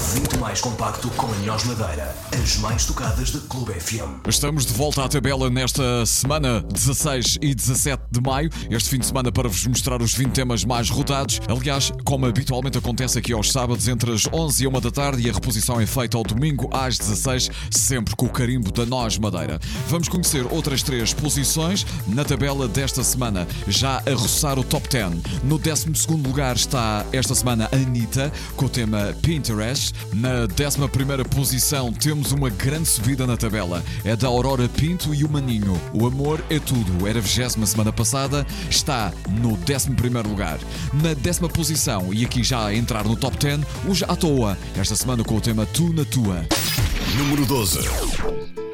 muito mais compacto com a melhor madeira. As mais tocadas da Clube FM. Estamos de volta à tabela nesta semana 16 e 17 de maio. Este fim de semana para vos mostrar os 20 temas mais rotados. Aliás, como habitualmente acontece aqui aos sábados, entre as 11 e 1 da tarde, e a reposição é feita ao domingo às 16, sempre com o carimbo da Nós Madeira. Vamos conhecer outras 3 posições na tabela desta semana, já a roçar o top 10. No 12º lugar está esta semana a Anitta, com o tema Pinterest. Na 11ª posição temos uma grande subida na tabela. É da Aurora Pinto e o Maninho. O Amor é Tudo. Era a 20ª semana passada. Está no 11º lugar. Na 10ª posição, e aqui já a entrar no top 10, os À Toa. Esta semana com o tema Tu na Tua. Número 12.